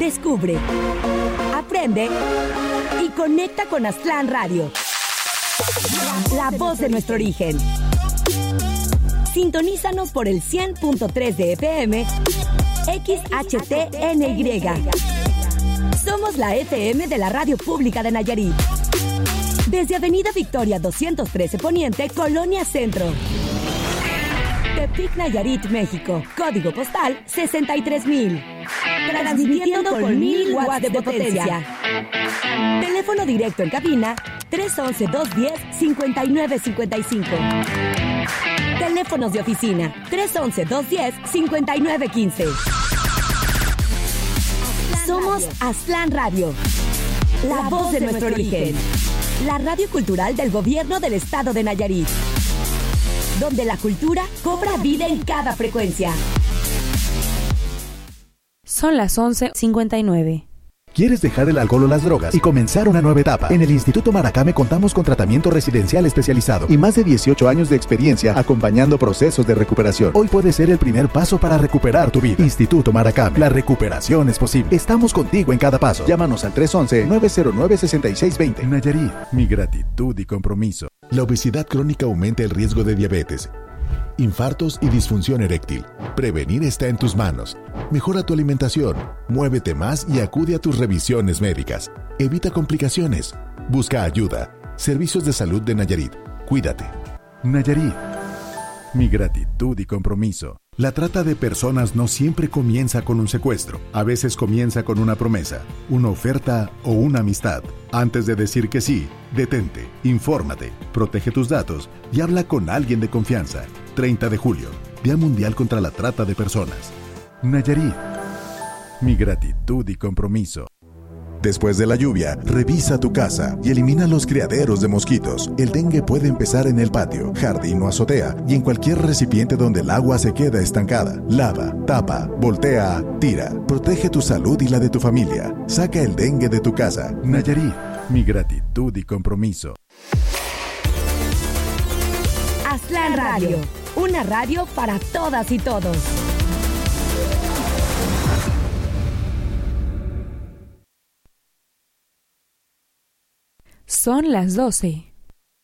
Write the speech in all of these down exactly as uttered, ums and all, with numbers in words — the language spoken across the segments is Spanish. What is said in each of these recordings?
Descubre, aprende y conecta con Aztlán Radio. La voz de nuestro origen. Sintonízanos por el cien punto tres de F M, X H T N Y. Somos la F M de la Radio Pública de Nayarit. Desde Avenida Victoria doscientos trece Poniente, Colonia Centro. Tepic, Nayarit, México. Código postal sesenta y tres mil. Transmitiendo con mil watts de potencia. Teléfono directo en cabina tres once, dos diez, cincuenta y nueve cincuenta y cinco. Teléfonos de oficina tres once, dos diez, cincuenta y nueve quince. Somos Aztlán Radio, la voz de nuestro origen. La radio cultural del gobierno del estado de Nayarit, donde la cultura cobra vida en cada frecuencia. Son las once cincuenta y nueve. ¿Quieres dejar el alcohol o las drogas y comenzar una nueva etapa? En el Instituto Maracame contamos con tratamiento residencial especializado y más de dieciocho años de experiencia acompañando procesos de recuperación. Hoy puede ser el primer paso para recuperar tu vida. Instituto Maracame, la recuperación es posible. Estamos contigo en cada paso. Llámanos al tres once, nueve cero nueve, seis seis dos cero. Nayarit, mi gratitud y compromiso. La obesidad crónica aumenta el riesgo de diabetes, infartos y disfunción eréctil. Prevenir está en tus manos. Mejora tu alimentación, muévete más y acude a tus revisiones médicas. Evita complicaciones. Busca ayuda. Servicios de Salud de Nayarit. Cuídate. Nayarit, mi gratitud y compromiso. La trata de personas no siempre comienza con un secuestro. A veces comienza con una promesa, una oferta o una amistad. Antes de decir que sí, detente, infórmate, protege tus datos y habla con alguien de confianza. treinta de julio, Día Mundial contra la Trata de Personas. Nayarit, mi gratitud y compromiso. Después de la lluvia, revisa tu casa y elimina los criaderos de mosquitos. El dengue puede empezar en el patio, jardín o azotea y en cualquier recipiente donde el agua se queda estancada. Lava, tapa, voltea, tira. Protege tu salud y la de tu familia. Saca el dengue de tu casa. Nayarit, mi gratitud y compromiso. Aztlán Radio, una radio para todas y todos. Son las doce.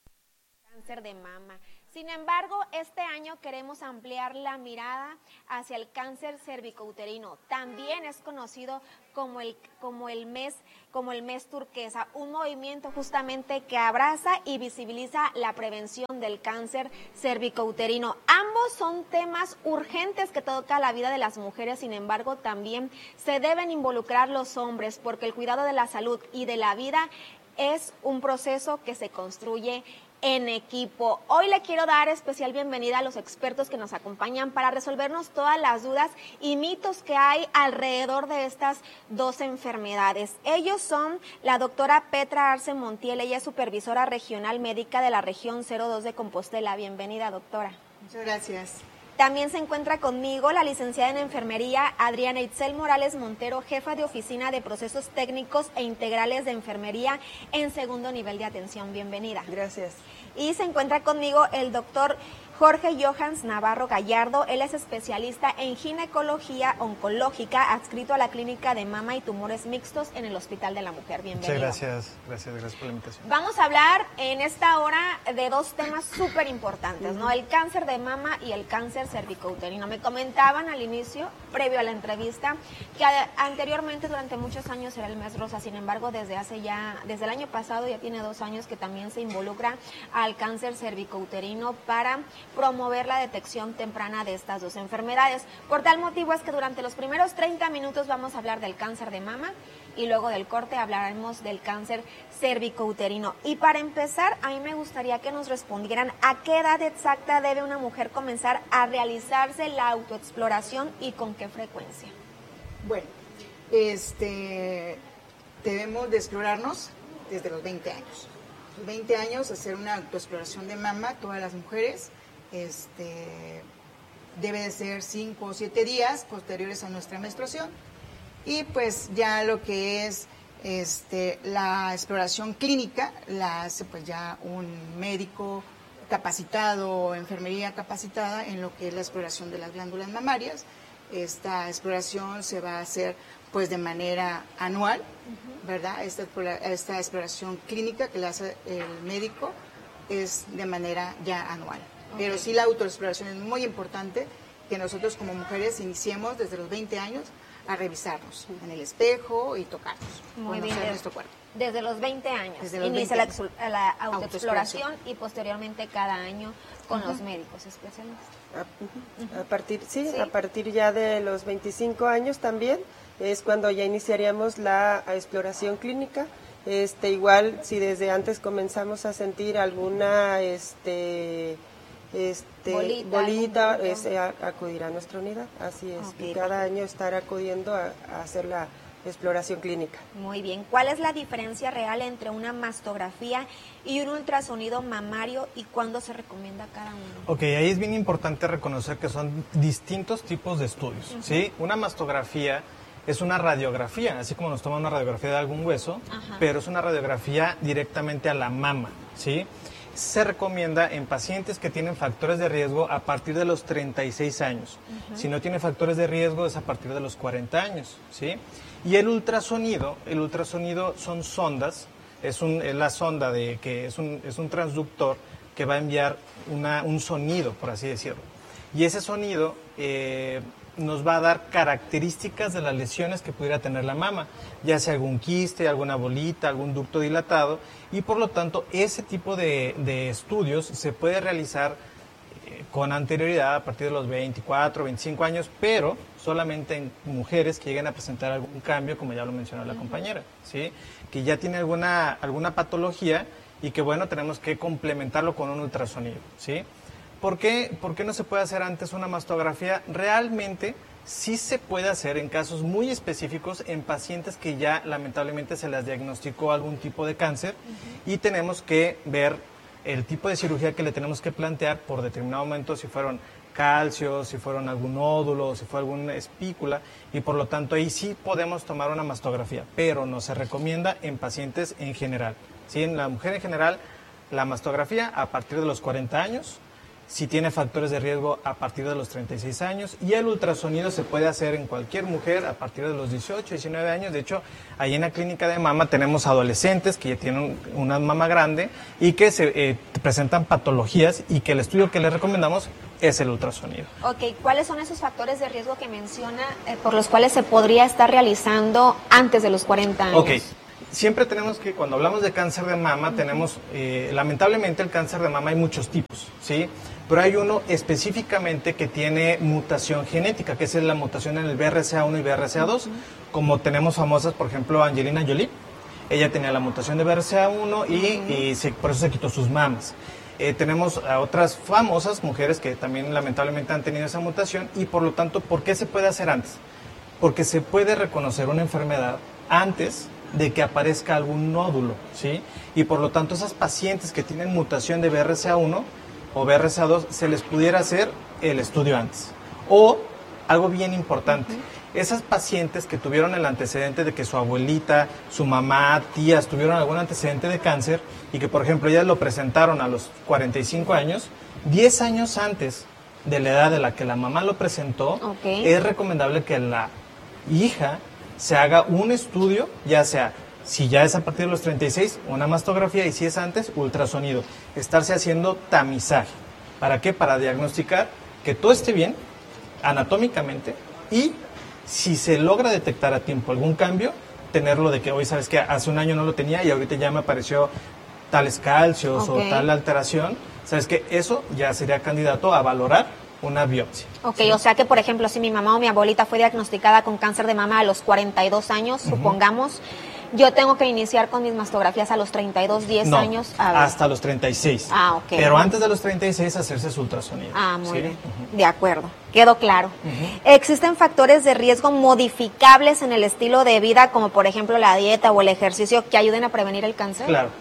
Cáncer de mama. Sin embargo, este año queremos ampliar la mirada hacia el cáncer cervicouterino. También es conocido como el, como el mes, como el mes turquesa, un movimiento justamente que abraza y visibiliza la prevención del cáncer cervicouterino. Ambos son temas urgentes que tocan la vida de las mujeres, sin embargo, también se deben involucrar los hombres, porque el cuidado de la salud y de la vida es un proceso que se construye en equipo. Hoy le quiero dar especial bienvenida a los expertos que nos acompañan para resolvernos todas las dudas y mitos que hay alrededor de estas dos enfermedades. Ellos son la doctora Petra Arce Montiel, ella es supervisora regional médica de la región cero dos de Compostela. Bienvenida, doctora. Muchas gracias. También se encuentra conmigo la licenciada en enfermería Adriana Itzel Morales Montero, jefa de oficina de procesos técnicos e integrales de enfermería en segundo nivel de atención. Bienvenida. Gracias. Y se encuentra conmigo el doctor Jorge Johans Navarro Gallardo. Él es especialista en ginecología oncológica, adscrito a la clínica de mama y tumores mixtos en el Hospital de la Mujer. Bienvenido. Muchas gracias, gracias, gracias por la invitación. Vamos a hablar en esta hora de dos temas súper importantes, ¿no? El cáncer de mama y el cáncer cervicouterino. Me comentaban al inicio, previo a la entrevista, que anteriormente durante muchos años era el mes rosa. Sin embargo, desde hace ya, desde el año pasado, ya tiene dos años que también se involucra al cáncer cervicouterino para promover la detección temprana de estas dos enfermedades. Por tal motivo es que durante los primeros treinta minutos vamos a hablar del cáncer de mama y luego del corte hablaremos del cáncer cervicouterino. Y para empezar, a mí me gustaría que nos respondieran a qué edad exacta debe una mujer comenzar a realizarse la autoexploración y con qué frecuencia. Bueno, este, debemos de explorarnos desde los veinte años. Los veinte años, hacer una autoexploración de mama, todas las mujeres. Este, debe de ser cinco o siete días posteriores a nuestra menstruación y pues ya lo que es este, la exploración clínica la hace pues ya un médico capacitado o enfermería capacitada en lo que es la exploración de las glándulas mamarias Esta exploración se va a hacer pues de manera anual, uh-huh. ¿verdad? Esta, esta exploración clínica que le hace el médico es de manera ya anual. Okay. Pero sí la autoexploración es muy importante, que nosotros como mujeres iniciemos desde los veinte años a revisarnos uh-huh. en el espejo y tocarnos, muy bien, conocer nuestro cuerpo. Desde los veinte años Desde los inicia veinte la, años. la autoexploración y posteriormente cada año con uh-huh. los médicos especialistas. A, uh-huh. a partir sí, sí, a partir ya de los veinticinco años también es cuando ya iniciaríamos la exploración clínica. Este, igual si desde antes comenzamos a sentir alguna este este bolita, bolita es, a, acudir a nuestra unidad, así es, okay. y cada año estar acudiendo a, a hacer la exploración clínica. Muy bien. ¿Cuál es la diferencia real entre una mastografía y un ultrasonido mamario y cuándo se recomienda cada uno? Ok, ahí es bien importante reconocer que son distintos tipos de estudios, uh-huh. ¿sí? Una mastografía es una radiografía, así como nos toma una radiografía de algún hueso, uh-huh. pero es una radiografía directamente a la mama, ¿sí? Se recomienda en pacientes que tienen factores de riesgo a partir de los treinta y seis años. Uh-huh. Si no tiene factores de riesgo es a partir de los cuarenta años, ¿sí? Y el ultrasonido, el ultrasonido son sondas, es, un, es la sonda de que es un, es un transductor que va a enviar una, un sonido, por así decirlo. Y ese sonido eh, nos va a dar características de las lesiones que pudiera tener la mama, ya sea algún quiste, alguna bolita, algún ducto dilatado, y por lo tanto ese tipo de, de estudios se puede realizar eh, con anterioridad a partir de los veinticuatro, veinticinco años, pero solamente en mujeres que lleguen a presentar algún cambio, como ya lo mencionó la compañera, ¿sí? Que ya tiene alguna, alguna patología y que, bueno, tenemos que complementarlo con un ultrasonido, ¿sí? ¿Por qué, ¿Por qué no se puede hacer antes una mastografía? Realmente sí se puede hacer en casos muy específicos en pacientes que ya lamentablemente se les diagnosticó algún tipo de cáncer uh-huh. y tenemos que ver el tipo de cirugía que le tenemos que plantear por determinado momento, si fueron calcio, si fueron algún nódulo, si fue alguna espícula, y por lo tanto ahí sí podemos tomar una mastografía, pero no se recomienda en pacientes en general. ¿Sí? En la mujer en general, la mastografía a partir de los cuarenta años, si tiene factores de riesgo a partir de los treinta y seis años, y el ultrasonido se puede hacer en cualquier mujer a partir de los dieciocho, diecinueve años. De hecho, ahí en la clínica de mama tenemos adolescentes que ya tienen una mama grande y que se eh, presentan patologías y que el estudio que les recomendamos es el ultrasonido. Ok, ¿cuáles son esos factores de riesgo que menciona eh, por los cuales se podría estar realizando antes de los cuarenta años? Ok. Siempre tenemos que, cuando hablamos de cáncer de mama, uh-huh. tenemos, eh, lamentablemente el cáncer de mama hay muchos tipos, ¿sí? Pero hay uno específicamente que tiene mutación genética, que es la mutación en el B R C A uno y B R C A dos, uh-huh. como tenemos famosas, por ejemplo, Angelina Jolie. Ella tenía la mutación de B R C A uno y, uh-huh. y se, por eso se quitó sus mamas. Eh, tenemos a otras famosas mujeres que también lamentablemente han tenido esa mutación y por lo tanto, ¿por qué se puede hacer antes? Porque se puede reconocer una enfermedad antes de que aparezca algún nódulo, ¿sí? Y por lo tanto esas pacientes que tienen mutación de B R C A uno o B R C A dos se les pudiera hacer el estudio antes. O, algo bien importante, uh-huh. esas pacientes que tuvieron el antecedente de que su abuelita, su mamá, tías tuvieron algún antecedente de cáncer y que por ejemplo ellas lo presentaron a los cuarenta y cinco años, diez años antes de la edad de la que la mamá lo presentó, okay. es recomendable que la hija se haga un estudio, ya sea, si ya es a partir de los treinta y seis, una mastografía, y si es antes, ultrasonido. Estarse haciendo tamizaje. ¿Para qué? Para diagnosticar que todo esté bien, anatómicamente, y si se logra detectar a tiempo algún cambio, tenerlo de que hoy, sabes que hace un año no lo tenía y ahorita ya me apareció tales calcios okay. o tal alteración, sabes que eso ya sería candidato a valorar una biopsia. Ok, ¿sí? O sea que, por ejemplo, si mi mamá o mi abuelita fue diagnosticada con cáncer de mama a los cuarenta y dos años, uh-huh. supongamos, yo tengo que iniciar con mis mastografías a los treinta y dos, diez no, años. A ver. Hasta los treinta y seis. Ah, ok. Pero antes de los treinta y seis hacerse su ultrasonido. Ah, muy ¿sí? bien. Uh-huh. De acuerdo. Quedó claro. Uh-huh. ¿Existen factores de riesgo modificables en el estilo de vida, como por ejemplo la dieta o el ejercicio, que ayuden a prevenir el cáncer? Claro.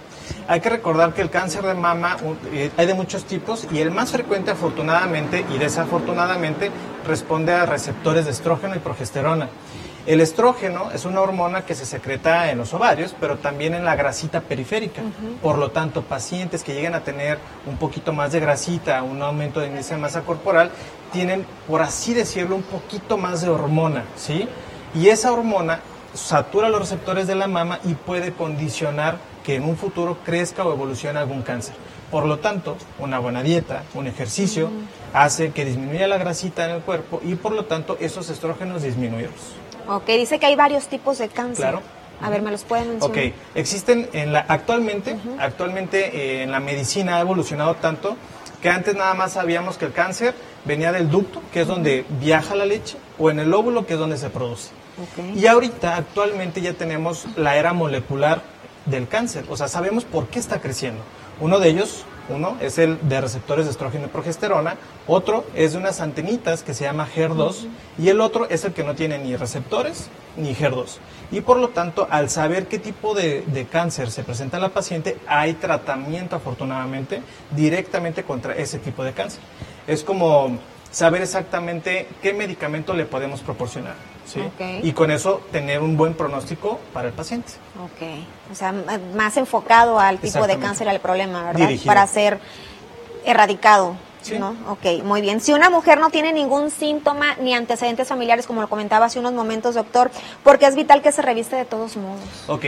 Hay que recordar que el cáncer de mama eh, hay de muchos tipos y el más frecuente, afortunadamente y desafortunadamente, responde a receptores de estrógeno y progesterona. El estrógeno es una hormona que se secreta en los ovarios, pero también en la grasita periférica. Uh-huh. Por lo tanto, pacientes que lleguen a tener un poquito más de grasita, un aumento de índice de masa corporal, tienen, por así decirlo, un poquito más de hormona, ¿sí? Y esa hormona satura los receptores de la mama y puede condicionar que en un futuro crezca o evolucione algún cáncer. Por lo tanto, una buena dieta, un ejercicio, uh-huh, hace que disminuya la grasita en el cuerpo y por lo tanto esos estrógenos disminuirlos. Ok, dice que hay varios tipos de cáncer. Claro. A ver, ¿me los pueden mencionar? Ok, existen en la, actualmente, uh-huh, actualmente eh, en la medicina ha evolucionado tanto que antes nada más sabíamos que el cáncer venía del ducto, que es donde viaja la leche, o en el óvulo, que es donde se produce. Okay. Y ahorita, actualmente ya tenemos la era molecular del cáncer, o sea, sabemos por qué está creciendo. Uno de ellos, uno es el de receptores de estrógeno y progesterona, otro es de unas antenitas que se llama H E R dos, uh-huh, y el otro es el que no tiene ni receptores ni H E R dos. Y por lo tanto, al saber qué tipo de, de cáncer se presenta en la paciente, hay tratamiento, afortunadamente, directamente contra ese tipo de cáncer. Es como saber exactamente qué medicamento le podemos proporcionar, ¿sí? Okay. Y con eso tener un buen pronóstico para el paciente. Ok, o sea, más enfocado al tipo de cáncer, al problema, ¿verdad? Dirigido. Para ser erradicado, sí, ¿no? Ok, muy bien. Si una mujer no tiene ningún síntoma ni antecedentes familiares, como lo comentaba hace unos momentos, doctor, ¿por qué es vital que se revise de todos modos? Ok.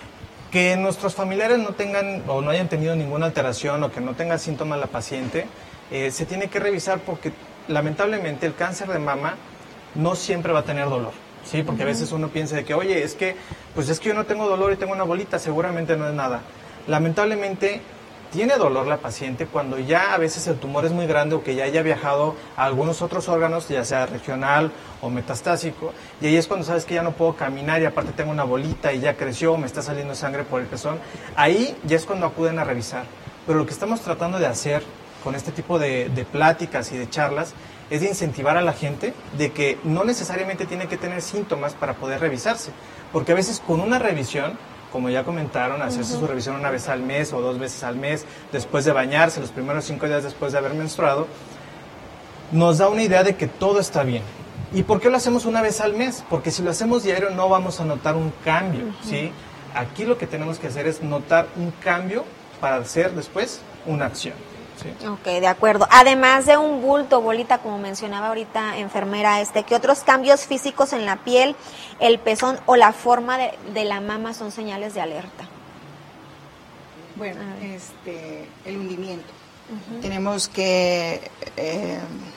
Que nuestros familiares no tengan o no hayan tenido ninguna alteración o que no tenga síntomas la paciente, eh, se tiene que revisar porque lamentablemente el cáncer de mama no siempre va a tener dolor, ¿sí? Porque uh-huh, a veces uno piensa de que, oye, es que, pues es que yo no tengo dolor y tengo una bolita, seguramente no es nada. Lamentablemente tiene dolor la paciente cuando ya a veces el tumor es muy grande o que ya haya viajado a algunos otros órganos, ya sea regional o metastásico, y ahí es cuando sabes que ya no puedo caminar y aparte tengo una bolita y ya creció, me está saliendo sangre por el pezón. Ahí ya es cuando acuden a revisar. Pero lo que estamos tratando de hacer con este tipo de, de pláticas y de charlas es de incentivar a la gente de que no necesariamente tiene que tener síntomas para poder revisarse, porque a veces con una revisión, como ya comentaron, hacerse uh-huh, su revisión una vez al mes o dos veces al mes, después de bañarse, los primeros cinco días después de haber menstruado, nos da una idea de que todo está bien. ¿Y por qué lo hacemos una vez al mes? Porque si lo hacemos diario no vamos a notar un cambio, uh-huh, ¿sí? Aquí lo que tenemos que hacer es notar un cambio para hacer después una acción. Sí. Ok, de acuerdo. Además de un bulto, bolita, como mencionaba ahorita enfermera, este, ¿qué otros cambios físicos en la piel, el pezón o la forma de, de la mama son señales de alerta? Bueno, este, el hundimiento. Uh-huh. Tenemos que eh,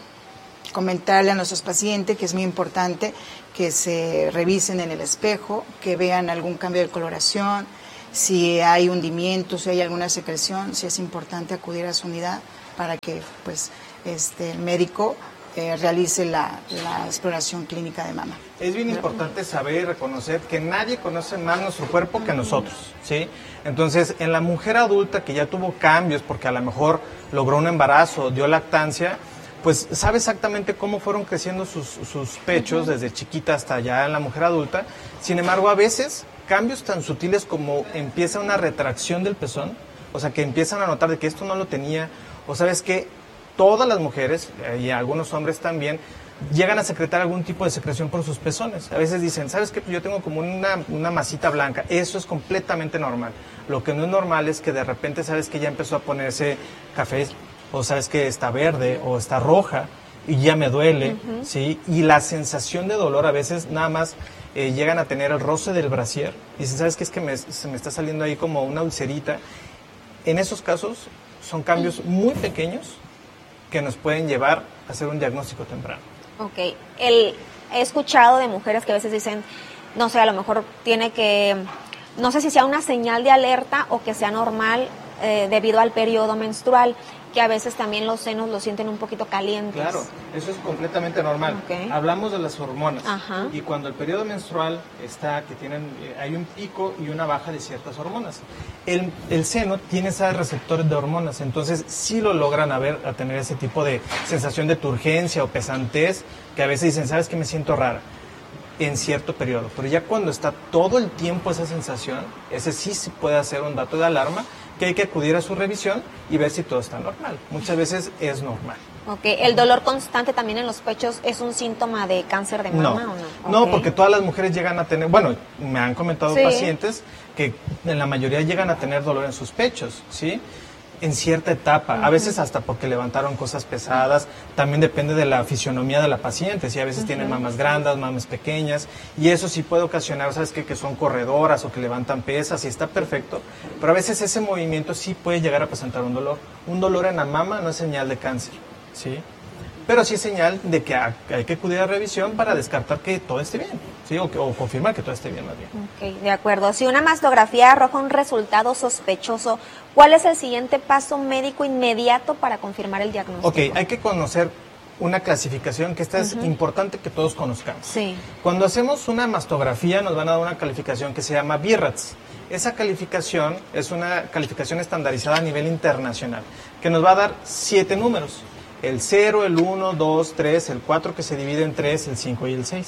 comentarle a nuestros pacientes que es muy importante que se revisen en el espejo, que vean algún cambio de coloración. Si hay hundimiento, si hay alguna secreción, si es importante acudir a su unidad para que pues este el médico eh, realice la, la exploración clínica de mama. Es bien importante saber y reconocer que nadie conoce más nuestro cuerpo que nosotros, ¿sí? Entonces, en la mujer adulta que ya tuvo cambios porque a lo mejor logró un embarazo, dio lactancia, pues sabe exactamente cómo fueron creciendo sus, sus pechos, uh-huh, desde chiquita hasta ya en la mujer adulta. Sin embargo, a veces cambios tan sutiles como empieza una retracción del pezón, o sea, que empiezan a notar de que esto no lo tenía, o sabes que todas las mujeres, y algunos hombres también, llegan a secretar algún tipo de secreción por sus pezones. A veces dicen, ¿sabes qué? Yo tengo como una, una masita blanca. Eso es completamente normal. Lo que no es normal es que de repente sabes que ya empezó a ponerse café, o sabes que está verde, o está roja, y ya me duele, uh-huh, ¿sí? Y la sensación de dolor a veces nada más eh, llegan a tener el roce del brasier. Y dicen, ¿sabes qué? Es que me, se me está saliendo ahí como una ulcerita. En esos casos son cambios muy pequeños que nos pueden llevar a hacer un diagnóstico temprano. Ok. El, he escuchado de mujeres que a veces dicen, no sé, a lo mejor tiene que, no sé si sea una señal de alerta o que sea normal eh, debido al periodo menstrual, que a veces también los senos los sienten un poquito calientes. Claro, eso es completamente normal. Okay. Hablamos de las hormonas. Ajá. Y cuando el periodo menstrual está, que tienen, eh, hay un pico y una baja de ciertas hormonas. El, el seno tiene esos receptores de hormonas, entonces sí lo logran a ver, a tener ese tipo de sensación de turgencia o pesantez, que a veces dicen, ¿sabes qué? Me siento rara en cierto periodo, pero ya cuando está todo el tiempo esa sensación, ese sí se puede hacer un dato de alarma que hay que acudir a su revisión y ver si todo está normal. Muchas veces es normal. Ok, ¿el dolor constante también en los pechos es un síntoma de cáncer de mama no, o no? No, okay. porque todas las mujeres llegan a tener, bueno, me han comentado sí. pacientes que en la mayoría llegan a tener dolor en sus pechos, ¿sí? En cierta etapa, uh-huh. a veces hasta porque levantaron cosas pesadas, también depende de la fisionomía de la paciente, si a veces uh-huh. tienen mamas grandes, mamas pequeñas, y eso sí puede ocasionar, ¿sabes qué? Que son corredoras o que levantan pesas y está perfecto, pero a veces ese movimiento sí puede llegar a presentar un dolor. Un dolor en la mama no es señal de cáncer, ¿sí? Pero sí es señal de que hay que acudir a revisión para descartar que todo esté bien, ¿sí? O, que, o confirmar que todo esté bien más bien. Ok, de acuerdo. Si una mastografía arroja un resultado sospechoso, ¿cuál es el siguiente paso médico inmediato para confirmar el diagnóstico? Ok, hay que conocer una clasificación que esta es uh-huh. importante que todos conozcamos. Sí. Cuando hacemos una mastografía nos van a dar una calificación que se llama B I R A T S. Esa calificación es una calificación estandarizada a nivel internacional, que nos va a dar siete números. El cero, el uno, dos, tres, el cuatro que se divide en tres, el cinco y el seis.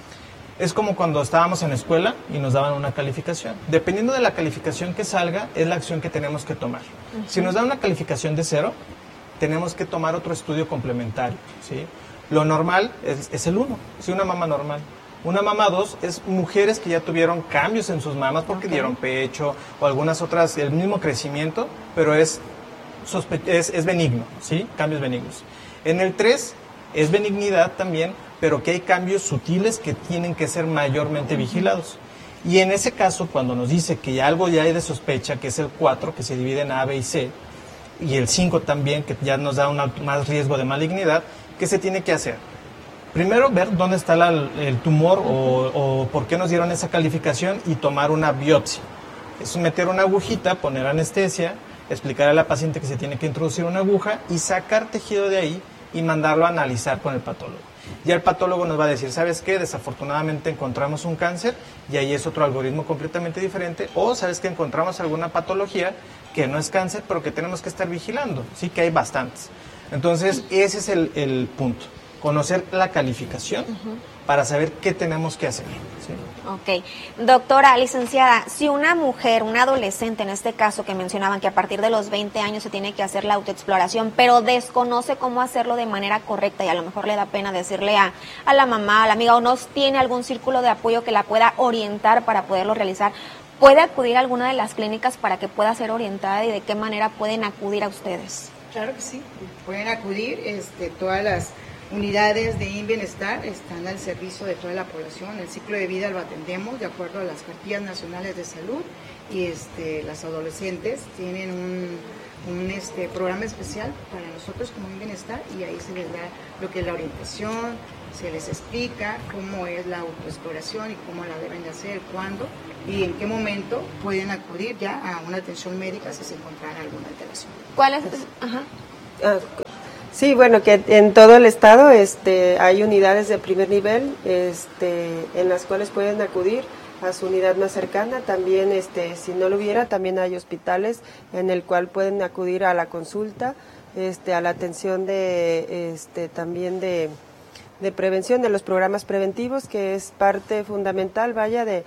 Es como cuando estábamos en la escuela y nos daban una calificación. Dependiendo de la calificación que salga, es la acción que tenemos que tomar. Uh-huh. Si nos dan una calificación de cero, tenemos que tomar otro estudio complementario, ¿sí? Lo normal es, es el uno, ¿sí? Una mama normal. Una mama dos es mujeres que ya tuvieron cambios en sus mamas porque okay. dieron pecho o algunas otras, el mismo crecimiento, pero es... Sospe- es, es benigno, ¿sí? Cambios benignos. En el tres es benignidad también, pero que hay cambios sutiles que tienen que ser mayormente vigilados. Y en ese caso, cuando nos dice que algo ya hay de sospecha, que es el cuatro, que se divide en A, B y C, y el cinco también, que ya nos da un alto, más riesgo de malignidad, ¿qué se tiene que hacer? Primero, ver dónde está la, el tumor o, o por qué nos dieron esa calificación y tomar una biopsia. Es meter una agujita, poner anestesia, explicar a la paciente que se tiene que introducir una aguja y sacar tejido de ahí y mandarlo a analizar con el patólogo. Ya el patólogo nos va a decir, ¿sabes qué? Desafortunadamente encontramos un cáncer y ahí es otro algoritmo completamente diferente, o ¿sabes qué? Encontramos alguna patología que no es cáncer, pero que tenemos que estar vigilando, sí que hay bastantes. Entonces, ese es el, el punto, conocer la calificación uh-huh. para saber qué tenemos que hacer, ¿sí? Ok. Doctora, licenciada, si una mujer, una adolescente en este caso que mencionaban que a partir de los veinte años se tiene que hacer la autoexploración, pero desconoce cómo hacerlo de manera correcta y a lo mejor le da pena decirle a, a la mamá, a la amiga, o no tiene algún círculo de apoyo que la pueda orientar para poderlo realizar, ¿puede acudir a alguna de las clínicas para que pueda ser orientada y de qué manera pueden acudir a ustedes? Claro que sí, pueden acudir, este, todas las unidades de InBienestar están al servicio de toda la población. El ciclo de vida lo atendemos de acuerdo a las cartillas nacionales de salud y este, las adolescentes tienen un, un este, programa especial para nosotros como InBienestar y ahí se les da lo que es la orientación, se les explica cómo es la autoexploración y cómo la deben de hacer, cuándo y en qué momento pueden acudir ya a una atención médica si se encuentran alguna alteración. ¿Cuál es? Ajá. Ah, Sí, bueno, que en todo el estado este, hay unidades de primer nivel este, en las cuales pueden acudir a su unidad más cercana. También, este, si no lo hubiera, también hay hospitales en el cual pueden acudir a la consulta, este, a la atención de, este, también de, de prevención, de los programas preventivos, que es parte fundamental, vaya, de,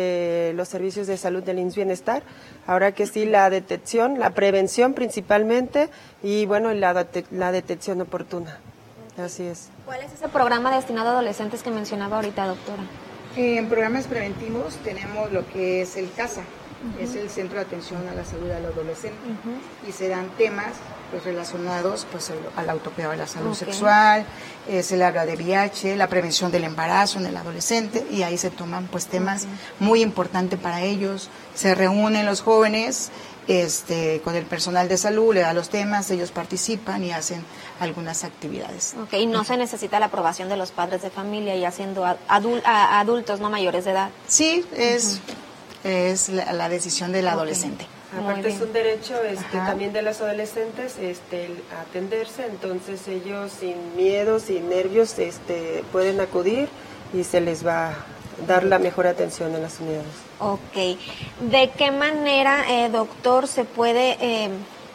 de los servicios de salud del InSBienestar. Ahora que sí, la detección, la prevención principalmente y bueno, la, de, la detección oportuna. Así es. ¿Cuál es ese programa destinado a adolescentes que mencionaba ahorita, doctora? En programas preventivos tenemos lo que es el CASA, uh-huh. es el Centro de Atención a la Salud del Adolescente, uh-huh. y se dan temas pues, relacionados pues, al autocuidado de la salud okay. sexual, eh, se le habla de V I H, la prevención del embarazo en el adolescente, y ahí se toman pues temas uh-huh. muy importantes para ellos. Se reúnen los jóvenes este, con el personal de salud, le da los temas, ellos participan y hacen algunas actividades. Ok, y no uh-huh. se necesita la aprobación de los padres de familia ya siendo adul- a adultos no mayores de edad. Sí, es, uh-huh. es la, la decisión del okay. adolescente. Aparte es un derecho este, también de los adolescentes este, el atenderse, entonces ellos sin miedo, sin nervios este, pueden acudir y se les va a dar la mejor atención en las unidades. Ok. ¿De qué manera, eh, doctor, se puede, eh,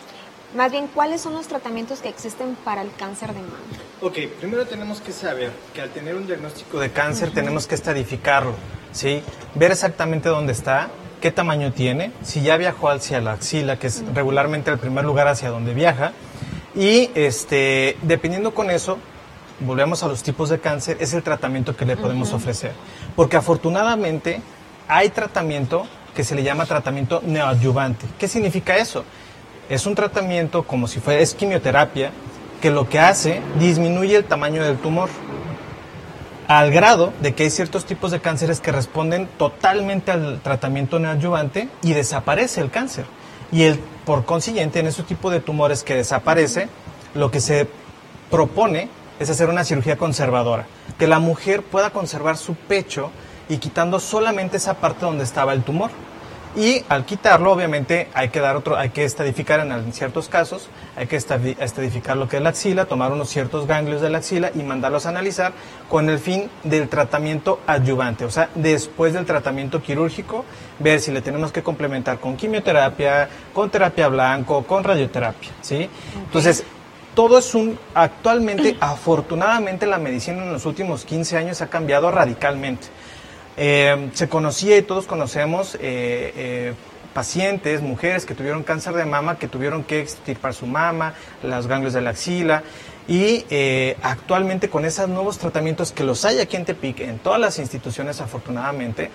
más bien, cuáles son los tratamientos que existen para el cáncer de mama? Ok, primero tenemos que saber que al tener un diagnóstico de cáncer uh-huh. tenemos que estadificarlo, ¿sí? Ver exactamente dónde está, qué tamaño tiene, si ya viajó hacia la axila, que es regularmente el primer lugar hacia donde viaja, y este, dependiendo con eso, volvemos a los tipos de cáncer, es el tratamiento que le podemos uh-huh. ofrecer. Porque afortunadamente hay tratamiento que se le llama tratamiento neoadyuvante. ¿Qué significa eso? Es un tratamiento como si fuera, es quimioterapia, que lo que hace, disminuye el tamaño del tumor, al grado de que hay ciertos tipos de cánceres que responden totalmente al tratamiento neoadyuvante y desaparece el cáncer. Y el, por consiguiente, en ese tipo de tumores que desaparece, lo que se propone es hacer una cirugía conservadora, que la mujer pueda conservar su pecho y quitando solamente esa parte donde estaba el tumor. Y al quitarlo, obviamente, hay que dar otro, hay que estadificar en, en ciertos casos, hay que estadificar lo que es la axila, tomar unos ciertos ganglios de la axila y mandarlos a analizar con el fin del tratamiento adyuvante, o sea, después del tratamiento quirúrgico, ver si le tenemos que complementar con quimioterapia, con terapia blanco, con radioterapia, ¿sí? Okay. Entonces, todo es un, actualmente, afortunadamente, la medicina en los últimos quince años ha cambiado radicalmente. Eh, se conocía y todos conocemos eh, eh, pacientes, mujeres que tuvieron cáncer de mama, que tuvieron que extirpar su mama, los ganglios de la axila, y eh, actualmente con esos nuevos tratamientos que los hay aquí en Tepic, en todas las instituciones afortunadamente,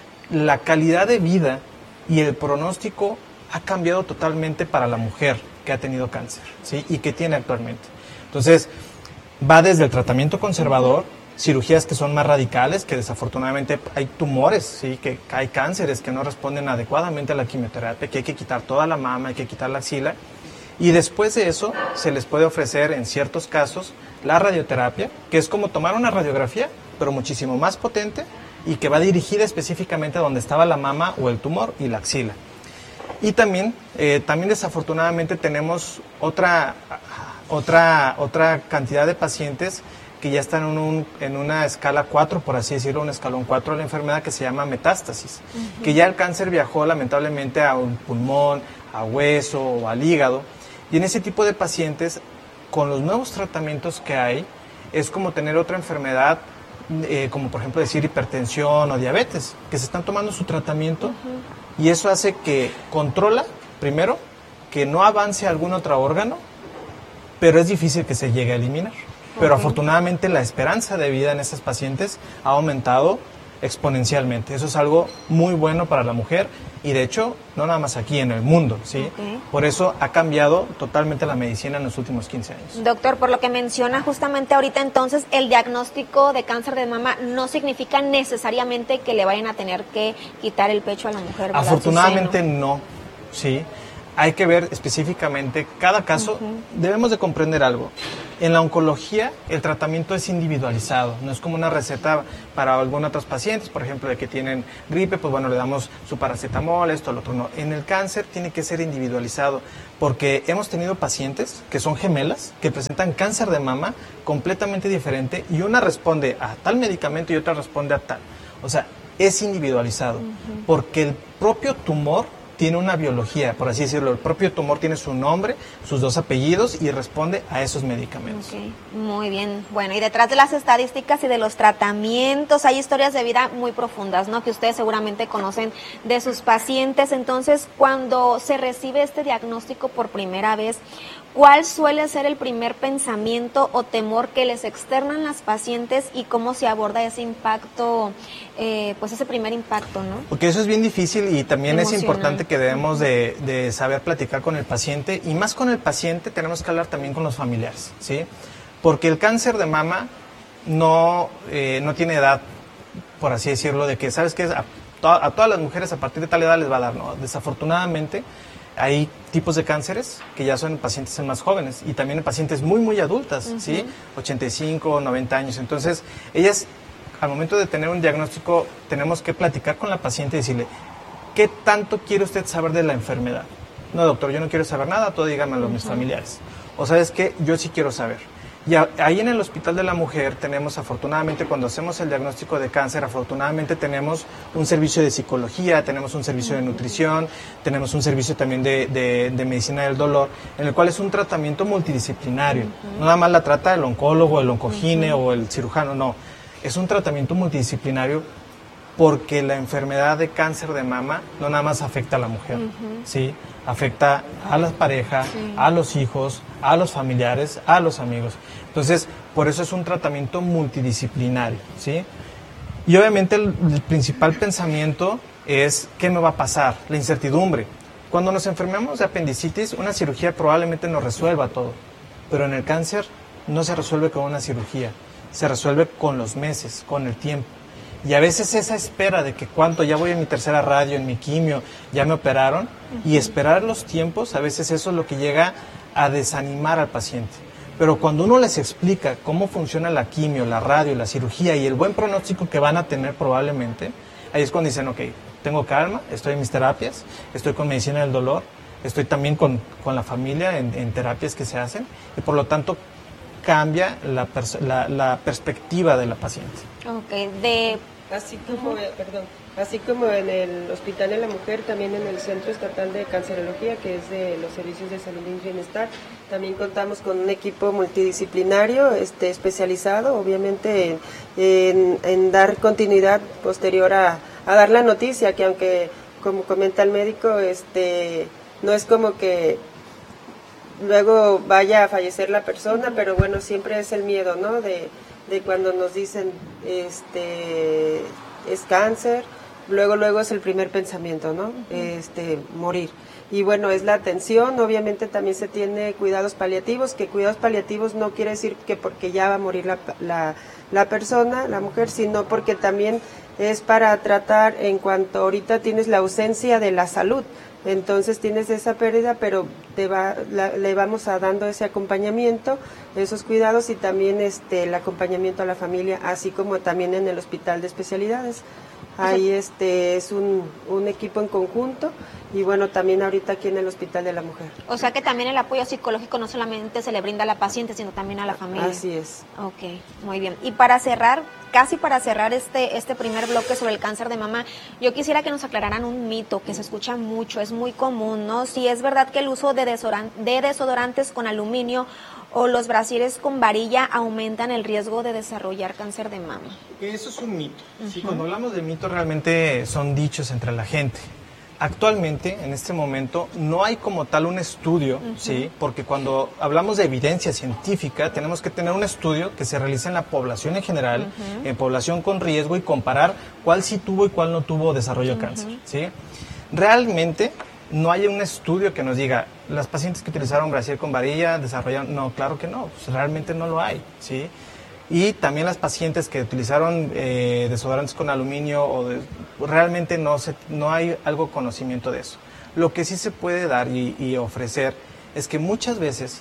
la calidad de vida y el pronóstico ha cambiado totalmente para la mujer que ha tenido cáncer, ¿sí? Y que tiene actualmente. Entonces, va desde el tratamiento conservador, cirugías que son más radicales, que desafortunadamente hay tumores, ¿sí? Que hay cánceres que no responden adecuadamente a la quimioterapia, que hay que quitar toda la mama, hay que quitar la axila, y después de eso se les puede ofrecer en ciertos casos la radioterapia, que es como tomar una radiografía, pero muchísimo más potente y que va dirigida específicamente a donde estaba la mama o el tumor y la axila. Y también, eh, también desafortunadamente tenemos otra, otra, otra cantidad de pacientes que ya están en, un, en una escala cuatro, por así decirlo, un escalón cuatro de la enfermedad que se llama metástasis, uh-huh. que ya el cáncer viajó lamentablemente a un pulmón, a hueso o al hígado, y en ese tipo de pacientes, con los nuevos tratamientos que hay, es como tener otra enfermedad, eh, como por ejemplo decir hipertensión o diabetes, que se están tomando su tratamiento, uh-huh. y eso hace que controla, primero, que no avance algún otro órgano, pero es difícil que se llegue a eliminar. Pero okay. afortunadamente la esperanza de vida en estas pacientes ha aumentado exponencialmente. Eso es algo muy bueno para la mujer y de hecho no nada más aquí en el mundo, ¿sí? Okay. Por eso ha cambiado totalmente la medicina en los últimos quince años. Doctor, por lo que menciona justamente ahorita, entonces el diagnóstico de cáncer de mama no significa necesariamente que le vayan a tener que quitar el pecho a la mujer, ¿verdad? Afortunadamente no, sí. Hay que ver específicamente cada caso. Uh-huh. Debemos de comprender algo. En la oncología el tratamiento es individualizado, no es como una receta para algunos otros pacientes, por ejemplo, de que tienen gripe, pues bueno, le damos su paracetamol, esto, lo otro, no. En el cáncer tiene que ser individualizado, porque hemos tenido pacientes que son gemelas, que presentan cáncer de mama completamente diferente, y una responde a tal medicamento y otra responde a tal. O sea, es individualizado, uh-huh. porque el propio tumor tiene una biología, por así decirlo. El propio tumor tiene su nombre, sus dos apellidos y responde a esos medicamentos. Okay. Muy bien. Bueno, y detrás de las estadísticas y de los tratamientos hay historias de vida muy profundas, ¿no? Que ustedes seguramente conocen de sus pacientes. Entonces, cuando se recibe este diagnóstico por primera vez, ¿cuál suele ser el primer pensamiento o temor que les externan las pacientes y cómo se aborda ese impacto, eh, pues ese primer impacto, ¿no? Porque eso es bien difícil y también emocional. Es importante que debemos de, de saber platicar con el paciente, y más con el paciente tenemos que hablar también con los familiares, ¿sí? Porque el cáncer de mama no, eh, no tiene edad, por así decirlo, de que, ¿sabes qué? A, to a todas las mujeres a partir de tal edad les va a dar, ¿no? Desafortunadamente, hay tipos de cánceres que ya son en pacientes más jóvenes y también en pacientes muy, muy adultas, uh-huh. ¿sí? ochenta y cinco, noventa años. Entonces, ellas, al momento de tener un diagnóstico, tenemos que platicar con la paciente y decirle, ¿qué tanto quiere usted saber de la enfermedad? No, doctor, yo no quiero saber nada, todo díganmelo a mis uh-huh. familiares. O ¿sabes qué? Yo sí quiero saber. Y a, ahí en el Hospital de la Mujer tenemos, afortunadamente, cuando hacemos el diagnóstico de cáncer, afortunadamente tenemos un servicio de psicología, tenemos un servicio de nutrición, tenemos un servicio también de, de, de medicina del dolor, en el cual es un tratamiento multidisciplinario. Uh-huh. No nada más la trata el oncólogo, el oncogine uh-huh. o el cirujano, no. Es un tratamiento multidisciplinario porque la enfermedad de cáncer de mama no nada más afecta a la mujer, uh-huh. ¿sí? Afecta a la pareja, sí. a los hijos, a los familiares, a los amigos. Entonces, por eso es un tratamiento multidisciplinario, ¿sí? Y obviamente el, el principal pensamiento es, ¿qué me va a pasar? La incertidumbre. Cuando nos enfermamos de apendicitis, una cirugía probablemente nos resuelva todo, pero en el cáncer no se resuelve con una cirugía, se resuelve con los meses, con el tiempo. Y a veces esa espera de que cuánto, ya voy en mi tercera radio, en mi quimio, ya me operaron, uh-huh. y esperar los tiempos, a veces eso es lo que llega a desanimar al paciente. Pero cuando uno les explica cómo funciona la quimio, la radio, la cirugía y el buen pronóstico que van a tener probablemente, ahí es cuando dicen, ok, tengo calma, estoy en mis terapias, estoy con medicina del dolor, estoy también con, con la familia en, en terapias que se hacen, y por lo tanto cambia la, pers- la, la perspectiva de la paciente. Ok, de... Así como, uh-huh. perdón, así como en el Hospital de la Mujer, también en el Centro Estatal de Cancerología, que es de los Servicios de Salud y Bienestar, también contamos con un equipo multidisciplinario, este, especializado, obviamente, en, en, en dar continuidad posterior a, a dar la noticia, que aunque, como comenta el médico, este, no es como que luego vaya a fallecer la persona, pero bueno, siempre es el miedo, ¿no?, de... de cuando nos dicen este es cáncer, luego luego es el primer pensamiento, ¿no? Este morir. Y bueno, es la atención, obviamente también se tiene cuidados paliativos, que cuidados paliativos no quiere decir que porque ya va a morir la, la, la persona, la mujer, sino porque también es para tratar en cuanto ahorita tienes la ausencia de la salud. Entonces tienes esa pérdida, pero te va, la, le vamos a dando ese acompañamiento, esos cuidados y también este el acompañamiento a la familia, así como también en el hospital de especialidades. Ahí este es un, un equipo en conjunto y bueno, también ahorita aquí en el Hospital de la Mujer. O sea que también el apoyo psicológico no solamente se le brinda a la paciente, sino también a la familia. Así es. Ok, muy bien. Y para cerrar, casi para cerrar este, este primer bloque sobre el cáncer de mama, yo quisiera que nos aclararan un mito que se escucha mucho, es muy común, ¿no? Si es verdad que el uso de, desodoran- de desodorantes con aluminio o los brasieres con varilla aumentan el riesgo de desarrollar cáncer de mama. Eso es un mito. Uh-huh. Sí, cuando hablamos de mito realmente son dichos entre la gente. Actualmente, en este momento, no hay como tal un estudio, uh-huh. ¿sí? Porque cuando hablamos de evidencia científica, tenemos que tener un estudio que se realice en la población en general, uh-huh. en población con riesgo y comparar cuál sí tuvo y cuál no tuvo desarrollo de uh-huh. cáncer, ¿sí? Realmente no hay un estudio que nos diga, las pacientes que utilizaron brasier con varilla desarrollaron, no, claro que no, pues realmente no lo hay, ¿sí? Y también las pacientes que utilizaron eh, desodorantes con aluminio, o de, realmente no, se, no hay algo conocimiento de eso. Lo que sí se puede dar y, y ofrecer es que muchas veces,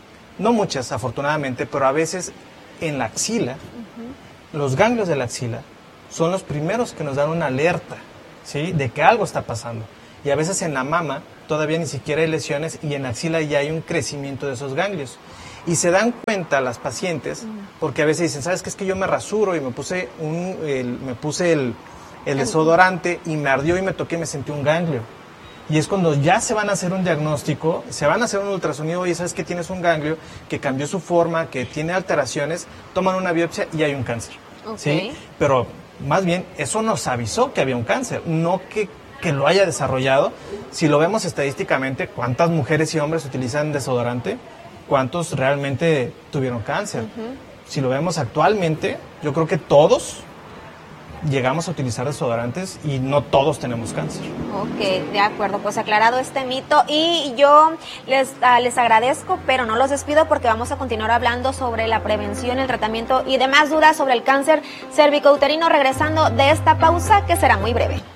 no muchas afortunadamente, pero a veces en la axila, uh-huh. los ganglios de la axila son los primeros que nos dan una alerta, ¿sí? De que algo está pasando. Y a veces en la mama todavía ni siquiera hay lesiones y en la axila ya hay un crecimiento de esos ganglios. Y se dan cuenta las pacientes, porque a veces dicen, ¿sabes qué? Es que yo me rasuro y me puse un, el, me puse el, el desodorante y me ardió y me toqué y me sentí un ganglio. Y es cuando ya se van a hacer un diagnóstico, se van a hacer un ultrasonido y sabes que tienes un ganglio que cambió su forma, que tiene alteraciones, toman una biopsia y hay un cáncer. Okay. ¿Sí? Pero más bien eso nos avisó que había un cáncer, no que, que lo haya desarrollado. Si lo vemos estadísticamente, ¿cuántas mujeres y hombres utilizan desodorante? ¿Cuántos realmente tuvieron cáncer? Uh-huh. Si lo vemos actualmente, yo creo que todos llegamos a utilizar desodorantes y no todos tenemos cáncer. Ok, de acuerdo, pues aclarado este mito y yo les, uh, les agradezco, pero no los despido porque vamos a continuar hablando sobre la prevención, el tratamiento y demás dudas sobre el cáncer cervicouterino regresando de esta pausa que será muy breve.